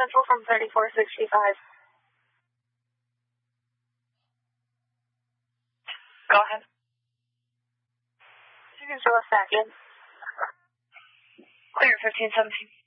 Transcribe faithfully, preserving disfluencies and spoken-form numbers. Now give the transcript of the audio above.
Central from thirty-four sixty-five. Go ahead. You can show a second. Clear fifteen seventeen.